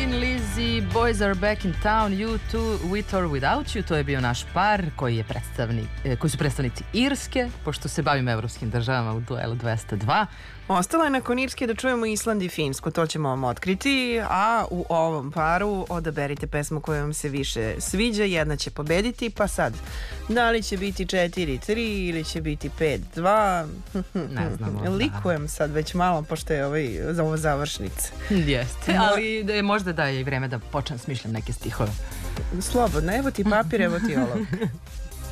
Thin Lizzy, Boys Are Back in Town, You Too, With or Without You. To je bio naš par koji su predstavnici Irske, pošto se bavim evropskim državama u duelu 202. Ostalo je nakon Irske da čujemo Island i Finsku, to ćemo vam otkriti, a u ovom paru odaberite pesmu koja vam se više sviđa, jedna će pobediti, pa sad, da li će biti 4-3 ili će biti 5-2, ne znamo. Likujem sad već malo, pošto je ovo završnica. Jeste, ali možda da je i vreme da počnem smišljam neke stihove. Slobodno, evo ti papir, evo ti olovka.